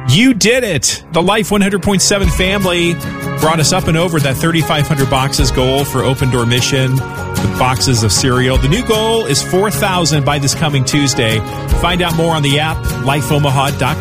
You did it. The Life 100.7 family brought us up and over that 3,500 boxes goal for Open Door Mission with boxes of cereal. The new goal is 4,000 by this coming Tuesday. Find out more on the app, lifeomaha.com.